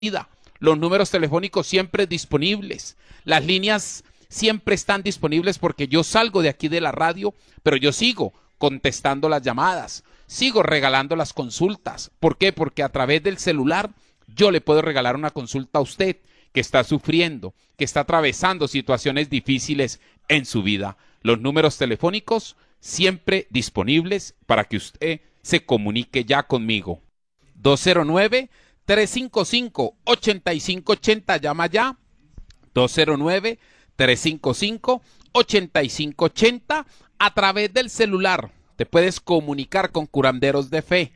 vida. Los números telefónicos siempre disponibles. Las líneas siempre están disponibles porque yo salgo de aquí de la radio, pero yo sigo contestando las llamadas, sigo regalando las consultas. ¿Por qué? Porque a través del celular yo le puedo regalar una consulta a usted que está sufriendo, que está atravesando situaciones difíciles en su vida. Los números telefónicos siempre disponibles para que usted se comunique ya conmigo. 209-355-8580, llama ya. 209-355-8580 a través del celular. Te puedes comunicar con Curanderos de Fe.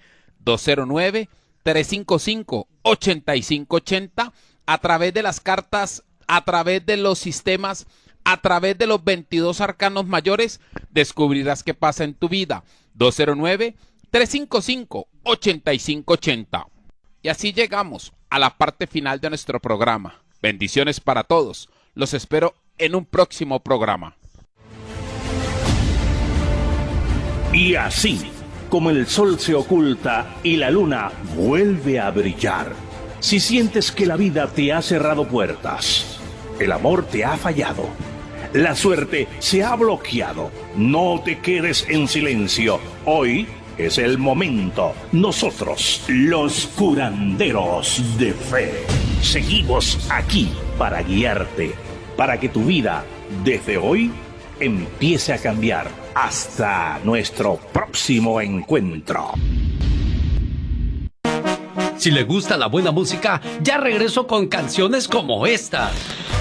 209-355-8580 a través de las cartas, a través de los sistemas, a través de los 22 arcanos mayores, descubrirás qué pasa en tu vida. 209-355-8580. Y así llegamos a la parte final de nuestro programa. Bendiciones para todos. Los espero en un próximo programa. Y así, como el sol se oculta y la luna vuelve a brillar, si sientes que la vida te ha cerrado puertas, el amor te ha fallado, la suerte se ha bloqueado, no te quedes en silencio. Hoy es el momento. Nosotros, los curanderos de fe, seguimos aquí para guiarte, para que tu vida, desde hoy, empiece a cambiar. Hasta nuestro próximo encuentro. Si le gusta la buena música, ya regreso con canciones como esta.